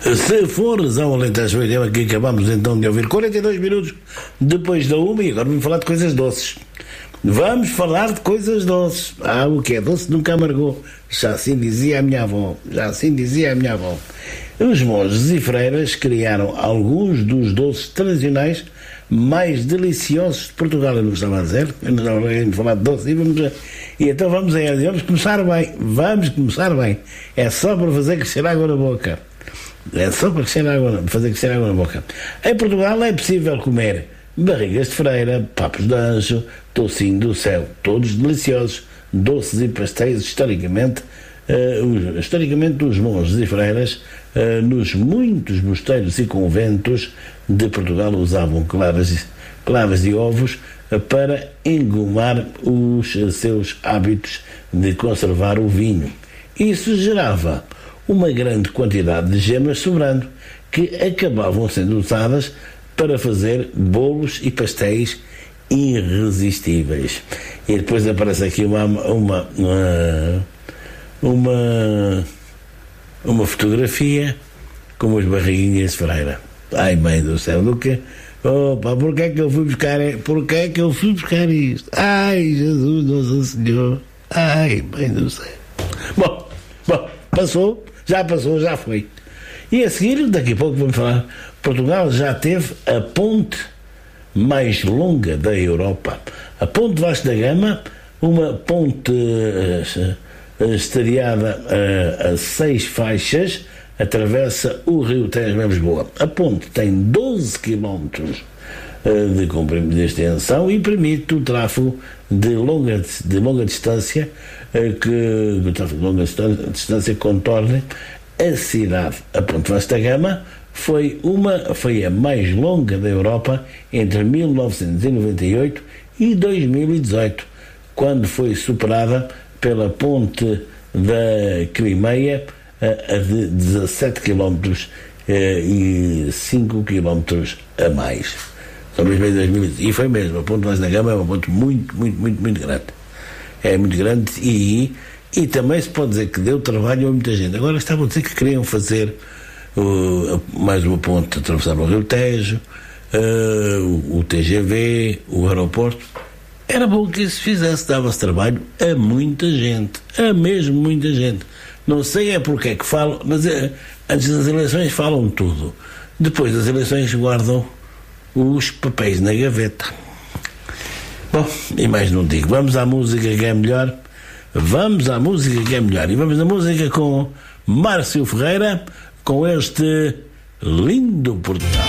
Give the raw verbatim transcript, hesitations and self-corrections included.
Se fores ao Alentejo, é que acabamos então de ouvir quarenta e dois minutos depois da uma, e agora vamos falar de coisas doces. Vamos falar de coisas doces. Ah, o que é doce nunca amargou. Já assim dizia a minha avó. Já assim dizia a minha avó. Os monges e freiras criaram alguns dos doces tradicionais mais deliciosos de Portugal. Eu não estava a dizer, eu não estava a falar de doce. E, vamos a, e então vamos a vamos começar bem. Vamos começar bem. É só para fazer crescer água na boca. É só para crescer água, fazer crescer água na boca. Em Portugal é possível comer barrigas de freira, papos de anjo, toucinho do céu, todos deliciosos, doces e pastéis. Historicamente, uh, historicamente os monges e freiras uh, nos muitos mosteiros e conventos de Portugal usavam claras, claras de ovos uh, para engomar os seus hábitos de conservar o vinho. Isso gerava uma grande quantidade de gemas sobrando, que acabavam sendo usadas para fazer bolos e pastéis irresistíveis. E depois aparece aqui uma uma uma uma, uma fotografia com as barriguinhas de freira. Ai, mãe do céu, do que? Opa, porquê é que eu fui buscar, porquê é que eu fui buscar isto? Ai, Jesus, Nosso Senhor. Ai, mãe do céu. Bom, bom, passou, já passou, já foi. E a seguir, daqui a pouco vamos falar, Portugal já teve a ponte mais longa da Europa. A ponte Vasco da Gama, uma ponte uh, estreada uh, a seis faixas, atravessa o Rio Tejo em Lisboa. A ponte tem doze quilómetros uh, de comprimento de extensão e permite o tráfego de longa, de longa distância, uh, que o tráfego de longa distância contorne a cidade. A ponte Vasco da Gama foi, uma, foi a mais longa da Europa entre mil novecentos e noventa e oito e dois mil e dezoito, quando foi superada pela ponte da Crimeia, a de dezassete quilómetros e cinco quilómetros a mais. E foi mesmo, a ponte Vasco da Gama é uma ponte muito, muito, muito, muito grande. É muito grande e, e também se pode dizer que deu trabalho a muita gente. Agora estavam a dizer que queriam fazer Uh, mais uma ponte, atravessar o Rio Tejo, uh, o, o T G V, o aeroporto. Era bom que isso fizesse, dava-se trabalho a muita gente, a mesmo muita gente. Não sei é porque é que falam, mas é, antes das eleições falam tudo, depois das eleições guardam os papéis na gaveta. Bom, e mais não digo. Vamos à música que é melhor. Vamos à música que é melhor. E vamos à música com Márcio Ferreira, com este lindo Portugal.